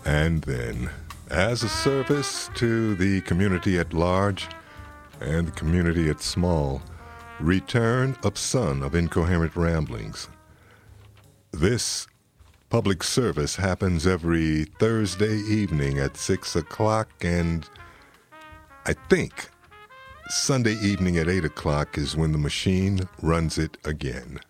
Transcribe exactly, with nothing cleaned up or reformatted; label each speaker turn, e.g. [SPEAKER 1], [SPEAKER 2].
[SPEAKER 1] And then, as a service to the community at large and the community at small, return of Son of Incoherent Ramblings. This public service happens every Thursday evening at six o'clock, and I think Sunday evening at eight o'clock is when the machine runs it again.